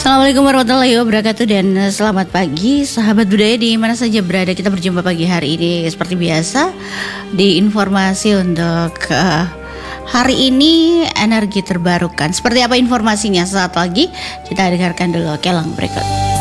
Assalamualaikum warahmatullahi wabarakatuh dan selamat pagi sahabat budaya di mana saja berada. Kita berjumpa pagi hari ini seperti biasa di informasi untuk hari ini energi terbarukan. Seperti apa informasinya saat lagi kita dengarkan dulu kelang berikut.